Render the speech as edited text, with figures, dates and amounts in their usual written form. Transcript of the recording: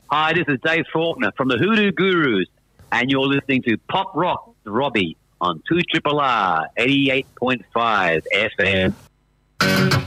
Hi, this is Dave Faulkner from the Hoodoo Gurus, and you're listening to Pop Rock with Robbie on 2RRR 88.5 FM.